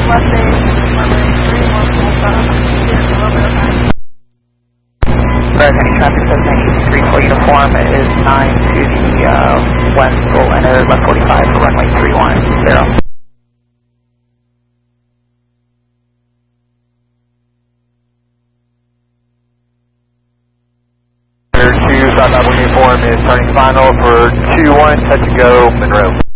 Any traffic 783 full uniform is 9 to the west, full enter left 45 for runway 310. South Uniform is turning final for 21, touch and go, Monroe.